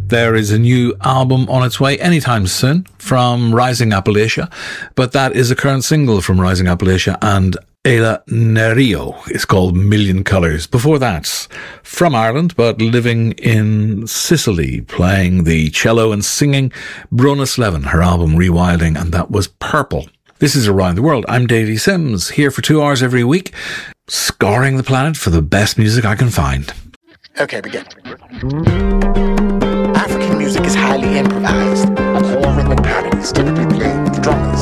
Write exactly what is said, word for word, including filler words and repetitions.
There is a new album on its way anytime soon from Rising Appalachia, but that is a current single from Rising Appalachia, and Ela Nerio is called Million Colours. Before that, from Ireland, but living in Sicily, playing the cello and singing, Brona Slevin, her album Rewilding, and that was Purple. This is Around the World. I'm Davey Sims, here for two hours every week, scouring the planet for the best music I can find. Okay, begin. African music is highly improvised. A whole rhythmic pattern is typically played with drummers.